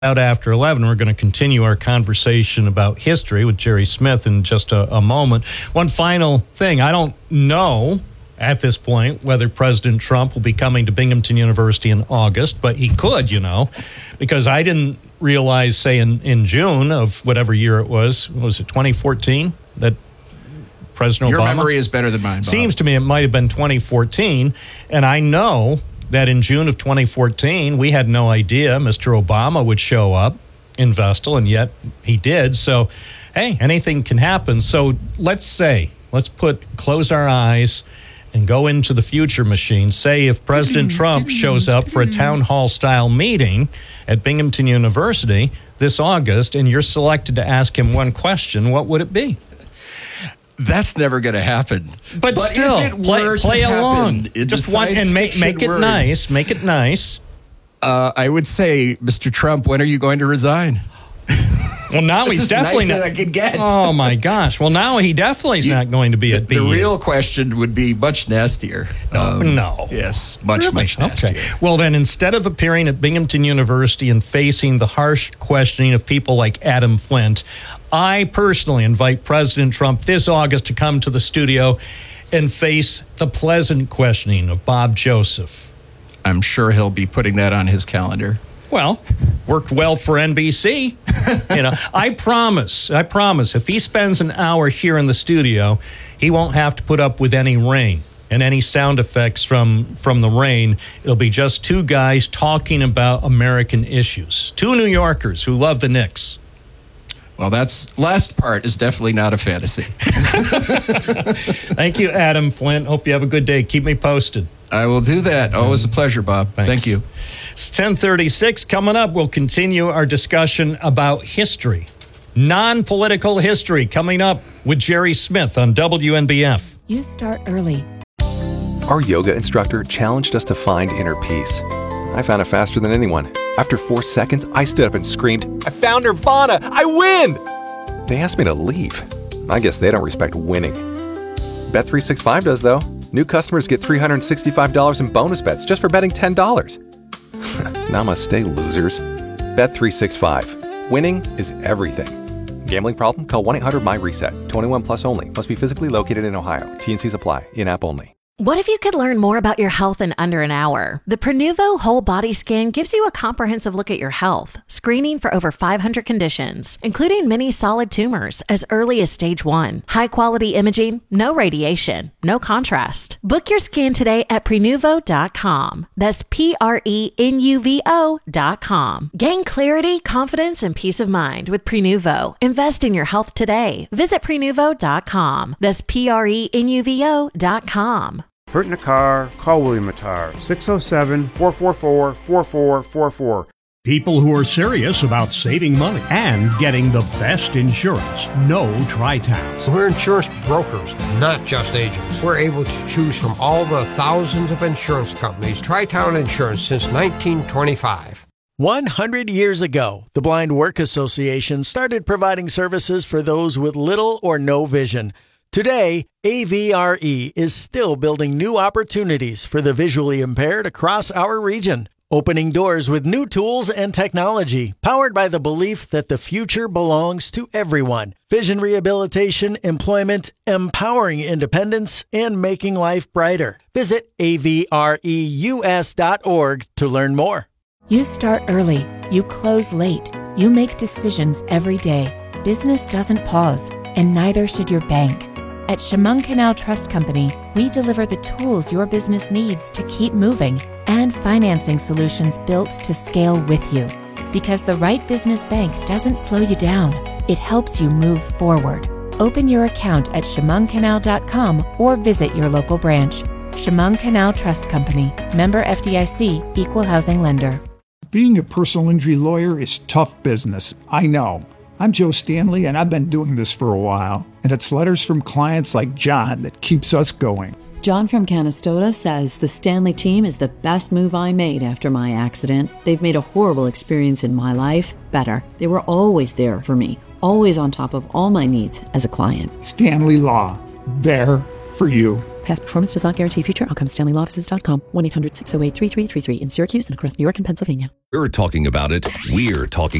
Out after 11, we're going to continue our conversation about history with Jerry Smith in just a moment. One final thing. I don't know at this point whether President Trump will be coming to Binghamton University in August, but he could, because I didn't realize, say, in June of whatever year it was it 2014, that President Obama... Your memory is better than mine, Bob. Seems to me it might have been 2014, and I know that in June of 2014, we had no idea Mr. Obama would show up in Vestal, and yet he did. So, hey, anything can happen. So let's close our eyes and go into the future machine. Say if President Trump shows up for a town hall style meeting at Binghamton University this August, and you're selected to ask him one question, what would it be? That's never going to happen. But still, if it were play to along. Happen, just one and make it nice. Make it nice. I would say, Mr. Trump, when are you going to resign? Well, now he's definitely nice not. I could get. Oh my gosh! Well, now he definitely is not going to be at BU. The real question would be much nastier. No. Yes, much nastier. Okay. Well, then instead of appearing at Binghamton University and facing the harsh questioning of people like Adam Flint, I personally invite President Trump this August to come to the studio and face the pleasant questioning of Bob Joseph. I'm sure he'll be putting that on his calendar. Well, worked well for NBC. I promise, if he spends an hour here in the studio, he won't have to put up with any rain and any sound effects from the rain. It'll be just two guys talking about American issues. Two New Yorkers who love the Knicks. Well, that's last part is definitely not a fantasy. Thank you, Adam Flint. Hope you have a good day. Keep me posted. I will do that. Always a pleasure, Bob. Thanks. Thank you. It's 10:36. Coming up, we'll continue our discussion about history. Non-political history coming up with Jerry Smith on WNBF. You start early. Our yoga instructor challenged us to find inner peace. I found it faster than anyone. After 4 seconds, I stood up and screamed, "I found Nirvana! I win!" They asked me to leave. I guess they don't respect winning. Bet365 does, though. New customers get $365 in bonus bets just for betting $10. Namaste, losers. Bet365. Winning is everything. Gambling problem? Call 1-800-MY-RESET. 21 plus only. Must be physically located in Ohio. T&Cs apply. In-app only. What if you could learn more about your health in under an hour? The Prenuvo Whole Body Scan gives you a comprehensive look at your health, screening for over 500 conditions, including many solid tumors as early as stage 1. High-quality imaging, no radiation, no contrast. Book your scan today at Prenuvo.com. That's Prenuvo.com. Gain clarity, confidence, and peace of mind with Prenuvo. Invest in your health today. Visit Prenuvo.com. That's Prenuvo.com. Hurt in a car? Call William Attar, 607-444-4444. People who are serious about saving money and getting the best insurance know Tri-Towns. We're insurance brokers, not just agents. We're able to choose from all the thousands of insurance companies. Tri-Town Insurance since 1925. 100 years ago, the Blind Work Association started providing services for those with little or no vision. Today, AVRE is still building new opportunities for the visually impaired across our region, opening doors with new tools and technology, powered by the belief that the future belongs to everyone. Vision rehabilitation, employment, empowering independence, and making life brighter. Visit avreus.org to learn more. You start early. You close late. You make decisions every day. Business doesn't pause, and neither should your bank. At Chemung Canal Trust Company, we deliver the tools your business needs to keep moving and financing solutions built to scale with you. Because the right business bank doesn't slow you down, it helps you move forward. Open your account at chemungcanal.com or visit your local branch. Chemung Canal Trust Company, member FDIC, equal housing lender. Being a personal injury lawyer is tough business, I know. I'm Joe Stanley, and I've been doing this for a while, and it's letters from clients like John that keeps us going. John from Canastota says the Stanley team is the best move I made after my accident. They've made a horrible experience in my life better. They were always there for me, always on top of all my needs as a client. Stanley Law, there for you. Past performance does not guarantee future outcomes. StanleyLawOffices.com. 1-800-608-3333 in Syracuse and across New York and Pennsylvania. We're talking about it. We're talking